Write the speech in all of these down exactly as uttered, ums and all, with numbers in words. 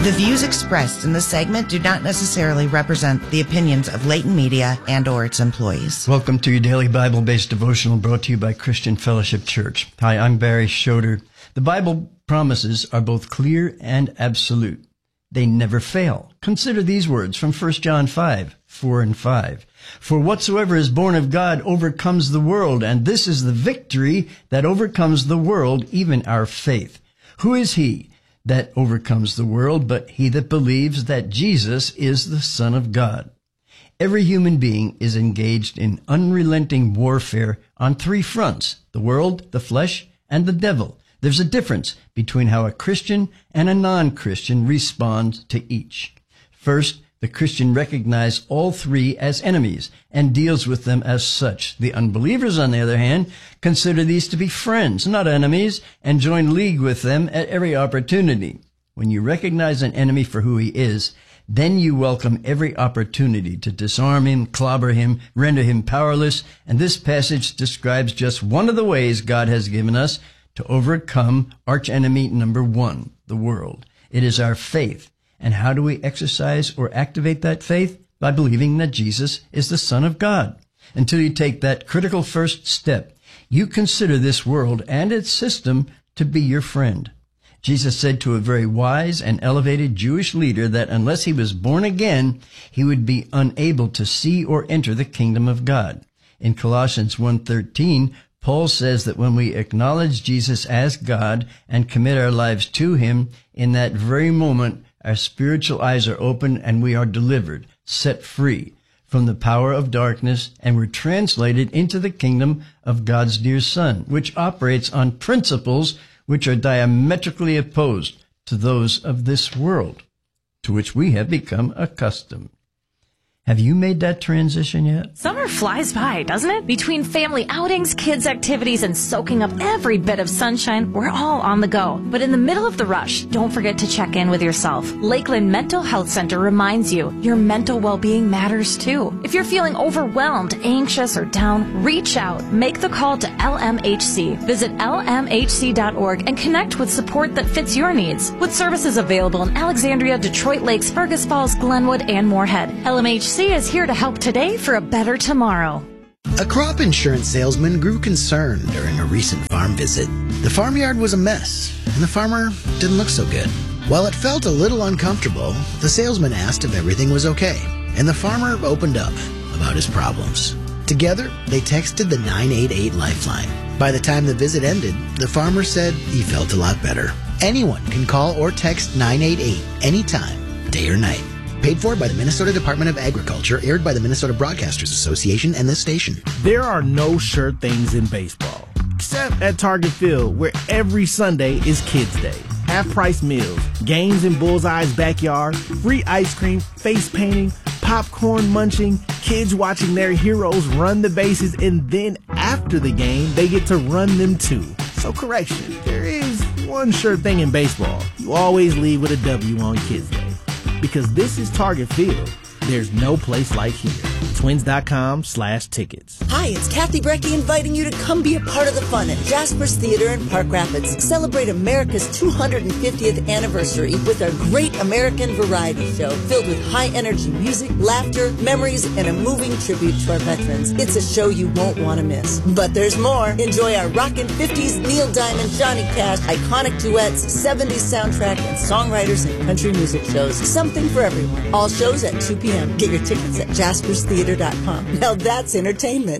The views expressed in this segment do not necessarily represent the opinions of Layton Media and or its employees. Welcome to your daily Bible-based devotional brought to you by Christian Fellowship Church. Hi, I'm Barry Schroeder. The Bible promises are both clear and absolute. They never fail. Consider these words from First John five, four and five. For whatsoever is born of God overcomes the world, and this is the victory that overcomes the world, even our faith. Who is he that overcomes the world but he that believes that Jesus is the Son of God? Every human being is engaged in unrelenting warfare on three fronts: the world, the flesh, and the devil. There's a difference between how a Christian and a non-Christian respond to each. First, the Christian recognizes all three as enemies and deals with them as such. The unbelievers, on the other hand, consider these to be friends, not enemies, and join league with them at every opportunity. When you recognize an enemy for who he is, then you welcome every opportunity to disarm him, clobber him, render him powerless. And this passage describes just one of the ways God has given us to overcome archenemy number one, the world. It is our faith. And how do we exercise or activate that faith? By believing that Jesus is the Son of God. Until you take that critical first step, you consider this world and its system to be your friend. Jesus said to a very wise and elevated Jewish leader that unless he was born again, he would be unable to see or enter the kingdom of God. In Colossians one thirteen, Paul says that when we acknowledge Jesus as God and commit our lives to him, in that very moment, our spiritual eyes are open and we are delivered, set free from the power of darkness, and we're translated into the kingdom of God's dear Son, which operates on principles which are diametrically opposed to those of this world, to which we have become accustomed. Have you made that transition yet? Summer flies by, doesn't it? Between family outings, kids' activities, and soaking up every bit of sunshine, we're all on the go. But in the middle of the rush, don't forget to check in with yourself. Lakeland Mental Health Center reminds you your mental well-being matters too. If you're feeling overwhelmed, anxious, or down, reach out. Make the call to L M H C. Visit L M H C dot org and connect with support that fits your needs. With services available in Alexandria, Detroit Lakes, Fergus Falls, Glenwood, and Moorhead, L M H C is here to help today for a better tomorrow. A crop insurance salesman grew concerned during a recent farm visit. The farmyard was a mess, and the farmer didn't look so good. While it felt a little uncomfortable, the salesman asked if everything was okay, and the farmer opened up about his problems. Together, they texted the nine eight eight Lifeline. By the time the visit ended, the farmer said he felt a lot better. Anyone can call or text nine eight eight anytime, day or night. Paid for by the Minnesota Department of Agriculture, aired by the Minnesota Broadcasters Association and this station. There are no sure things in baseball, except at Target Field, where every Sunday is Kids Day. Half-price meals, games in Bullseye's backyard, free ice cream, face painting, popcorn munching, kids watching their heroes run the bases, and then after the game, they get to run them too. So correction, there is one sure thing in baseball. You always leave with a W on Kids Day. Because this is Target Field, there's no place like here. Twins.com slash tickets. Hi, it's Kathy Brecky inviting you to come be a part of the fun at Jasper's Theater in Park Rapids. Celebrate America's two hundred fiftieth anniversary with our Great American Variety Show filled with high-energy music, laughter, memories, and a moving tribute to our veterans. It's a show you won't want to miss. But there's more. Enjoy our rockin' fifties, Neil Diamond, Johnny Cash, iconic duets, seventies soundtrack, and songwriters and country music shows. Something for everyone. All shows at two p.m. Get your tickets at jaspers theater dot com. Now that's entertainment.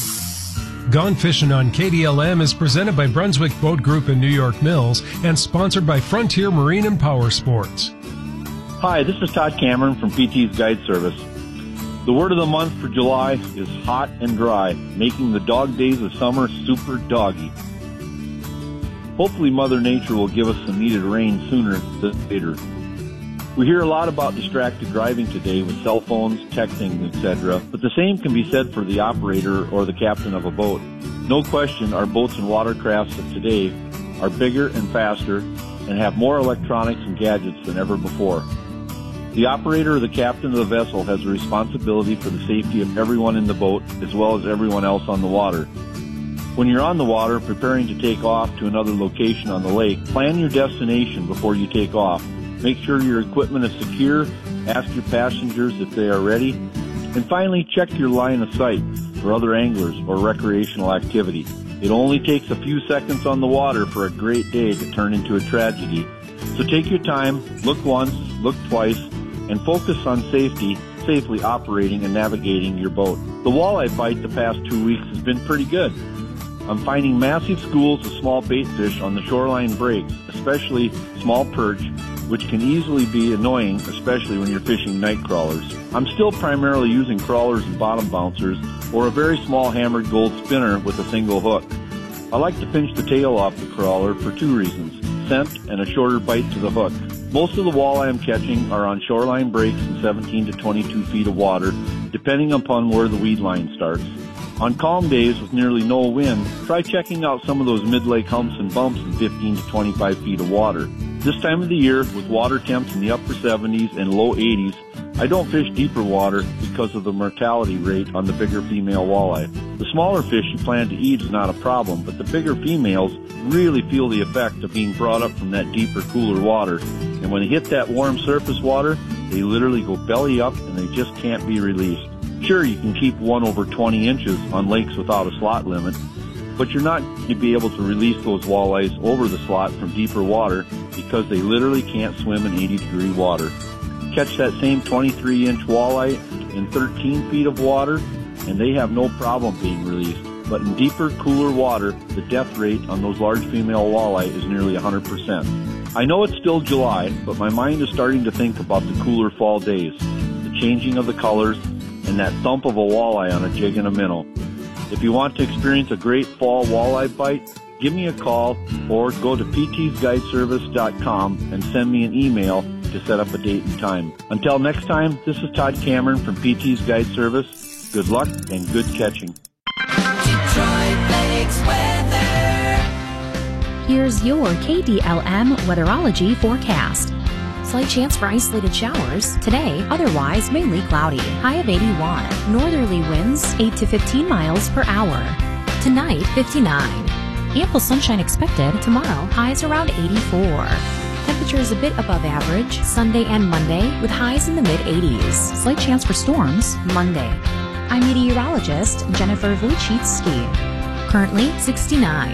Gone Fishing on K D L M is presented by Brunswick Boat Group in New York Mills and sponsored by Frontier Marine and Power Sports. Hi, this is Todd Cameron from P T's Guide Service. The word of the month for July is hot and dry, making the dog days of summer super doggy. Hopefully Mother Nature will give us some needed rain sooner than later. We hear a lot about distracted driving today with cell phones, texting, et cetera, but the same can be said for the operator or the captain of a boat. No question, our boats and watercrafts of today are bigger and faster and have more electronics and gadgets than ever before. The operator or the captain of the vessel has a responsibility for the safety of everyone in the boat as well as everyone else on the water. When you're on the water preparing to take off to another location on the lake, plan your destination before you take off. Make sure your equipment is secure. Ask your passengers if they are ready. And finally, check your line of sight for other anglers or recreational activity. It only takes a few seconds on the water for a great day to turn into a tragedy. So take your time, look once, look twice, and focus on safety, safely operating and navigating your boat. The walleye bite the past two weeks has been pretty good. I'm finding massive schools of small bait fish on the shoreline breaks, especially small perch, which can easily be annoying, especially when you're fishing night crawlers. I'm still primarily using crawlers and bottom bouncers, or a very small hammered gold spinner with a single hook. I like to pinch the tail off the crawler for two reasons: scent and a shorter bite to the hook. Most of the walleye I'm catching are on shoreline breaks in seventeen to twenty-two feet of water, depending upon where the weed line starts. On calm days with nearly no wind, try checking out some of those mid-lake humps and bumps in fifteen to twenty-five feet of water. This time of the year, with water temps in the upper seventies and low eighties, I don't fish deeper water because of the mortality rate on the bigger female walleye. The smaller fish you plan to eat is not a problem, but the bigger females really feel the effect of being brought up from that deeper, cooler water. And when they hit that warm surface water, they literally go belly up and they just can't be released. Sure, you can keep one over twenty inches on lakes without a slot limit, but you're not going to be able to release those walleyes over the slot from deeper water because they literally can't swim in eighty degree water. Catch that same twenty-three inch walleye in thirteen feet of water, and they have no problem being released. But in deeper, cooler water, the death rate on those large female walleye is nearly one hundred percent. I know it's still July, but my mind is starting to think about the cooler fall days, the changing of the colors, and that thump of a walleye on a jig and a minnow. If you want to experience a great fall walleye bite, give me a call or go to p t's guide service dot com and send me an email to set up a date and time. Until next time, this is Todd Cameron from P T's Guide Service. Good luck and good catching. Detroit Lakes weather. Here's your K D L M weatherology forecast. Slight chance for isolated showers today, otherwise mainly cloudy. High of eighty-one. Northerly winds eight to fifteen miles per hour. Tonight, fifty-nine. Ample sunshine expected tomorrow, highs around eighty-four. Temperatures a bit above average Sunday and Monday with highs in the mid eighties. Slight chance for storms Monday. I'm meteorologist Jennifer Vujcicki. Currently sixty-nine.